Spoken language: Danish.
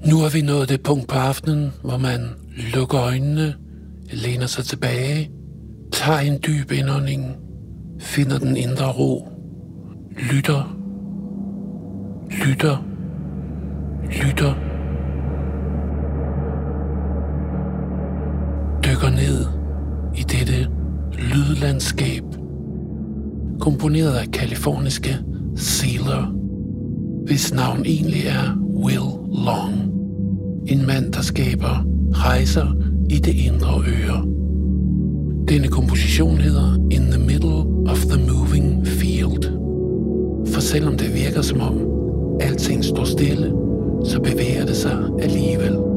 Nu er vi nået det punkt på aftenen, hvor man lukker øjnene, læner sig tilbage, tager en dyb indånding, finder den indre ro, lytter, dykker ned i dette lydlandskab, komponeret af kaliforniske Sealer, hvis navn egentlig er Will Long. En mand, der skaber rejser i det indre øre. Denne komposition hedder In the Middle of the Moving Field. For selvom det virker som om alting står stille, så bevæger det sig alligevel.